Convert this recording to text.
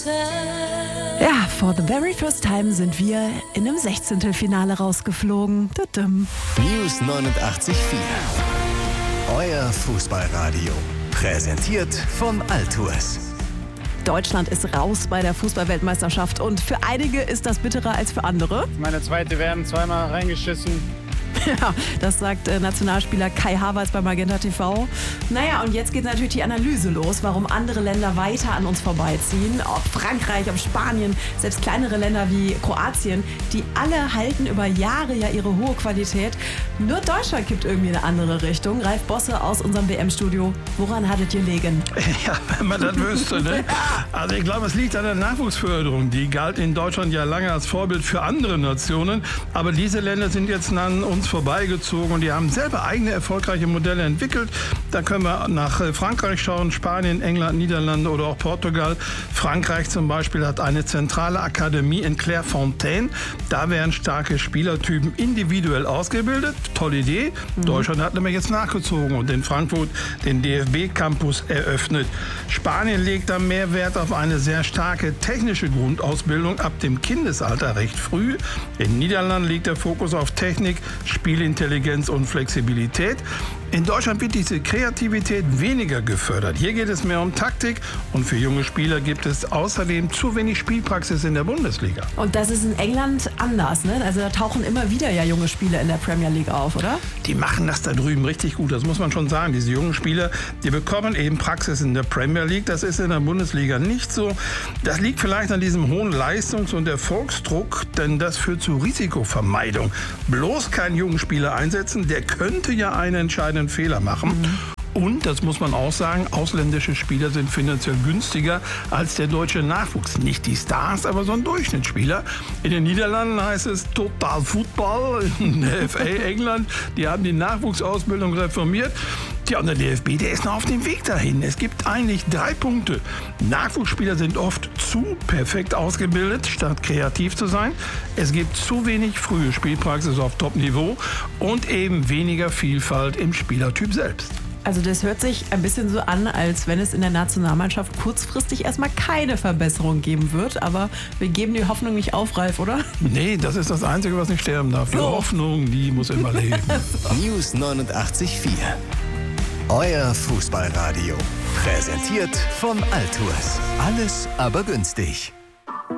Ja, for the very first time sind wir in einem 16. Finale rausgeflogen. News 89.4. Euer Fußballradio. Präsentiert von Altours. Deutschland ist raus bei der Fußballweltmeisterschaft und für einige ist das bitterer als für andere. Meine zweite werden zweimal reingeschissen. Ja, das sagt Nationalspieler Kai Havertz bei Magenta TV. Naja, und jetzt geht natürlich die Analyse los, warum andere Länder weiter an uns vorbeiziehen. Ob Frankreich, ob Spanien, selbst kleinere Länder wie Kroatien, die alle halten über Jahre ja ihre hohe Qualität. Nur Deutschland kippt irgendwie in eine andere Richtung. Ralf Bosse aus unserem WM-Studio. Woran hattet ihr liegen? Ja, wenn man das wüsste, ne? Also ich glaube, es liegt an der Nachwuchsförderung. Die galt in Deutschland ja lange als Vorbild für andere Nationen. Aber diese Länder sind jetzt an uns vorbeigezogen und die haben selber eigene erfolgreiche Modelle entwickelt. Da können wir nach Frankreich schauen, Spanien, England, Niederlande oder auch Portugal. Frankreich zum Beispiel hat eine zentrale Akademie in Clairefontaine. Da werden starke Spielertypen individuell ausgebildet. Tolle Idee. Deutschland hat nämlich jetzt nachgezogen und in Frankfurt den DFB-Campus eröffnet. Spanien legt da mehr Wert auf eine sehr starke technische Grundausbildung ab dem Kindesalter recht früh. In Niederlanden liegt der Fokus auf Technik, Spielintelligenz und Flexibilität. In Deutschland wird diese Kreativität weniger gefördert. Hier geht es mehr um Taktik und für junge Spieler gibt es außerdem zu wenig Spielpraxis in der Bundesliga. Und das ist in England anders, ne? Also da tauchen immer wieder ja junge Spieler in der Premier League auf, oder? Die machen das da drüben richtig gut, das muss man schon sagen. Diese jungen Spieler, die bekommen eben Praxis in der Premier League. Das ist in der Bundesliga nicht so. Das liegt vielleicht an diesem hohen Leistungs- und Erfolgsdruck, denn das führt zu Risikovermeidung. Bloß keinen jungen Spieler einsetzen, der könnte ja einen entscheidenden Fehler machen. Und, das muss man auch sagen, ausländische Spieler sind finanziell günstiger als der deutsche Nachwuchs. Nicht die Stars, aber so ein Durchschnittsspieler. In den Niederlanden heißt es Total Football. In der FA England, die haben die Nachwuchsausbildung reformiert. Tja, und der DFB, der ist noch auf dem Weg dahin. Es gibt eigentlich 3 Punkte. Nachwuchsspieler sind oft zu perfekt ausgebildet, statt kreativ zu sein. Es gibt zu wenig frühe Spielpraxis auf Top-Niveau und eben weniger Vielfalt im Spielertyp selbst. Also das hört sich ein bisschen so an, als wenn es in der Nationalmannschaft kurzfristig erstmal keine Verbesserung geben wird. Aber wir geben die Hoffnung nicht auf, Ralf, oder? Nee, das ist das Einzige, was nicht sterben darf. Die Hoffnung, die muss immer leben. News 89.4. Euer Fußballradio. Präsentiert von Altours. Alles aber günstig.